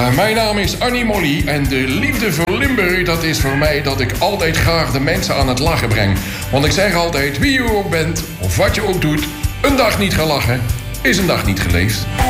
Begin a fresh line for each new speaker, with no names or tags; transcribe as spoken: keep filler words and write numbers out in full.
Uh, mijn naam is Annie Molly en de liefde voor Limburg, dat is voor mij dat ik altijd graag de mensen aan het lachen breng. Want ik zeg altijd, wie je ook bent, of wat je ook doet, een dag niet gelachen is een dag niet geleefd.